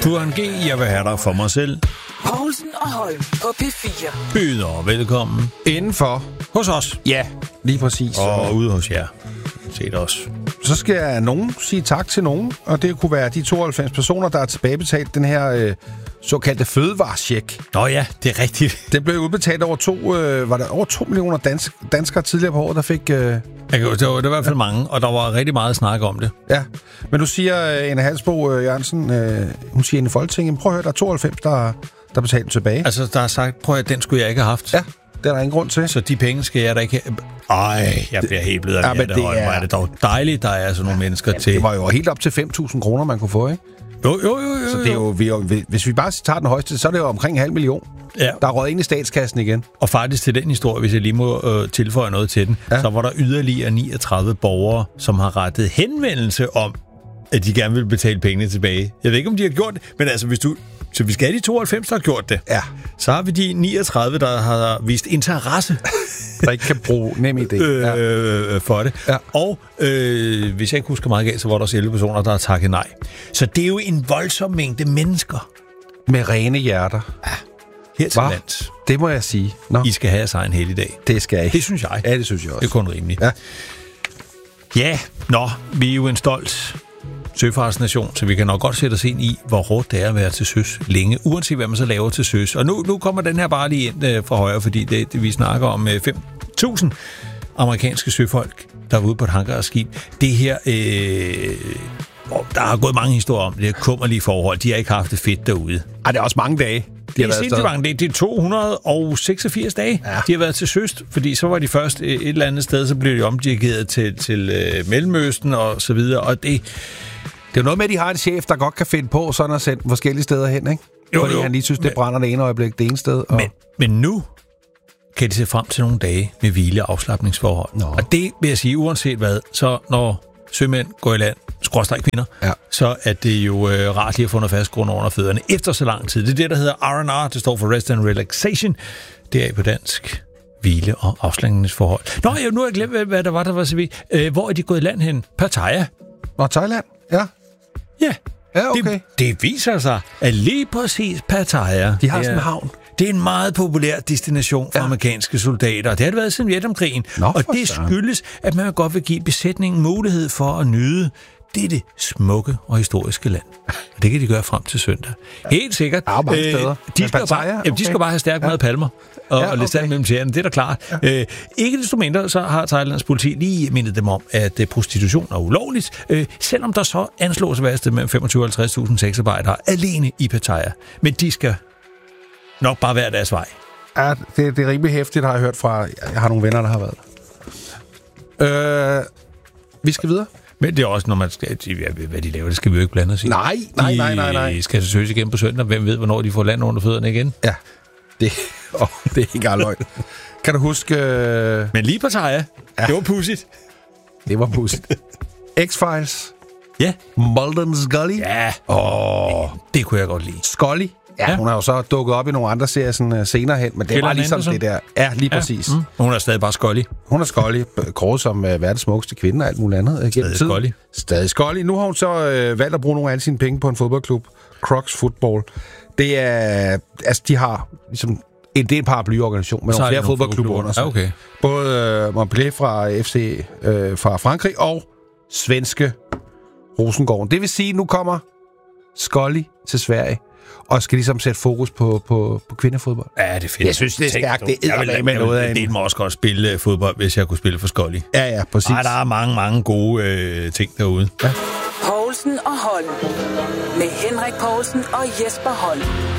Burhan G, jeg vil have dig for mig selv. Poulsen og Holm på P4. Byder velkommen. Indenfor. Hos os. Ja, lige præcis. Og ude hos jer. Set os. Så skal nogen sige tak til nogen, og det kunne være de 92 personer, der har tilbagebetalt den her såkaldte fødevarecheck. Nå ja, det er rigtigt. Den blev udbetalt over 2 millioner danskere tidligere på året, der fik... Det var i hvert fald mange, og der var rigtig meget snak om det. Ja, men du siger, Anne Halsbo Jørgensen, hun siger ind i Folketinget, prøv at høre, der er 92, der betalte tilbage. Altså, der er sagt, prøv at den skulle jeg ikke have haft. Ja, det er der ingen grund til. Så de penge skal jeg da ikke have. Ej, jeg bliver helt blevet af det. Hvor er det dog dejligt, der er sådan nogle mennesker til. Det var jo helt op til 5.000 kroner, man kunne få, ikke? Jo. Så det er jo, hvis vi bare tager den højeste, så er det jo omkring 500.000. Ja. Der er røget ind i statskassen igen. Og faktisk til den historie, hvis jeg lige må tilføje noget til den, så var der yderligere 39 borgere, som har rettet henvendelse om, at de gerne vil betale pengene tilbage. Jeg ved ikke, om de har gjort det, men altså, så vi skal have de 92, der har gjort det. Ja. Så har vi de 39, der har vist interesse. Der ikke kan bruge NemID for det. Ja. Og hvis jeg ikke husker meget galt, så var der også 11 personer, der har takket nej. Så det er jo en voldsom mængde mennesker. Med rene hjerter. Ja. Her til lands. Det må jeg sige. Nå. I skal have sig en helligdag. Det skal I. Det synes jeg. Ja, det synes jeg også. Det er kun rimeligt. Ja. Ja, vi er jo en stolt søfartsnation, så vi kan nok godt sætte os ind i, hvor hårdt det er at være til søs længe, uanset hvad man så laver til søs. Og nu kommer den her bare lige ind fra højre, fordi det vi snakker om 5.000 amerikanske søfolk, der er ude på et hangarskib. Det her, der har gået mange historier om det, kummerlige forhold. De har ikke haft det fedt derude. Ej, det er også mange dage. Det er sindssygt mange. Det er 286 dage, de har været til søs, fordi så var de først et eller andet sted, så blev de omdirigeret til Mellemøsten og så videre, og det er jo noget med, at de har en chef, der godt kan finde på sådan at sende forskellige steder hen, ikke? Fordi han lige synes, det brænder det ene øjeblik, det ene sted. Og... Men nu kan de se frem til nogle dage med hvile og afslapningsforhold. Og det vil jeg sige, uanset hvad, så når sømænd går i land, skråstreg kvinder, så er det jo rart lige at få noget fast grund under fødderne efter så lang tid. Det er det, der hedder R&R, det står for Rest and Relaxation. Det er på dansk hvile- og afslapningsforhold. Nu har jeg glemt, hvad der var så vidt. Hvor er de gået i land hen? Pattaya. Nå, Thailand? Ja. Ja. Ja, okay. Det viser sig, at lige præcis Pattaya... De har sådan en havn. Det er en meget populær destination for amerikanske soldater. Det har det været siden Vietnamkrigen. Og det skyldes, at man godt vil give besætningen mulighed for at nyde dette smukke og historiske land. Og det kan de gøre frem til søndag. Helt sikkert. Ja, mange steder. De skal bare have stærkt meget palmer og lidt stand mellem tæerne. Det er da klart. Ikke desto mindre, så har Thailands politi lige mindet dem om, at prostitution er ulovligt, selvom der så anslås at være et sted mellem 25 og 50.000 sexarbejdere alene i Pattaya. Men de skal nok bare være deres vej. Ja, det er rimelig hæftigt, har jeg hørt fra... Jeg har nogle venner, der har været. Vi skal videre. Men det er også, når man skal... Hvad de laver, det skal vi jo ikke blande os i. Nej. De skal så søges igen på søndag. Hvem ved, hvornår de får land under fødderne igen? Ja, det er ikke engang løgn. Kan du huske... Men lige Pattaya, det var pudsigt. Det var pudsigt. X-Files. Ja. Mulder Scully. Ja. Det kunne jeg godt lide. Scully. Ja, hun har jo så dukket op i nogle andre serier sådan, senere hen, men det var ligesom det der. Ja, lige præcis. Hun er stadig bare Scully. Hun er Scully, kåret som verdens smukkeste kvinde og alt muligt andet. Stadig Scully. Nu har hun så valgt at bruge nogle af sine penge på en fodboldklub, Crocs Football. Det er, altså de har ligesom det er en paraplyorganisation med nogle flere fodboldklubber under sig. Ja, okay. Både Montpellier fra FC fra Frankrig og svenske Rosengården. Det vil sige, at nu kommer Scully til Sverige og skal ligesom sætte fokus på kvindefodbold. Ja, det er fedt. Jeg synes, det er stærkt. Det er med noget af en... Det må også godt spille fodbold, hvis jeg kunne spille for Scully. Ja, præcis. Der er mange gode ting derude. Ja. Poulsen og Holm. Med Henrik Poulsen og Jesper Holm.